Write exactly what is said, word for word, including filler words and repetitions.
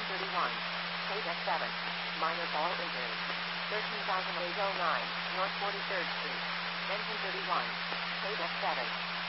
thirty-one. Code F seven. Minor fall injury. thirteen thousand eight hundred nine, North forty-third Street. Engine thirty-one. Code F seven.